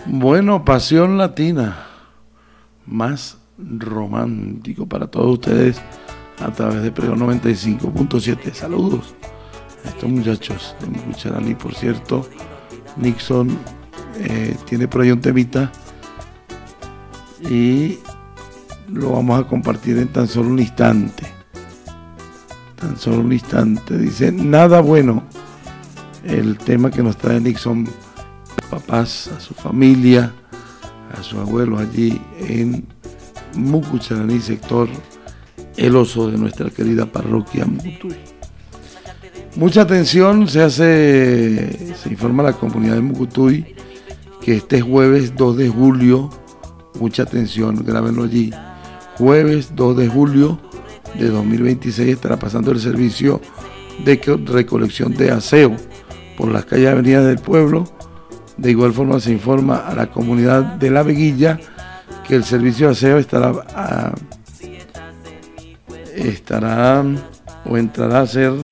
Bueno, Pasión Latina, más romántico para todos ustedes a través de Pregón 95.7. Saludos a estos muchachos de Mucucharaní. Por cierto, Nixon tiene por ahí un temita y lo vamos a compartir en tan solo un instante. Tan solo un instante. Dice, nada bueno, el tema que nos trae Nixon, papás, a su familia, a sus abuelos allí en Mucucharaní, sector El Oso de nuestra querida parroquia Mucutuy. Mucha atención, se informa la comunidad de Mucutuy que este jueves 2 de julio, mucha atención, grábenlo allí, jueves 2 de julio de 2026 estará pasando el servicio de recolección de aseo por las calles y avenidas del pueblo. De igual forma se informa a la comunidad de La Veguilla que el servicio de aseo entrará a ser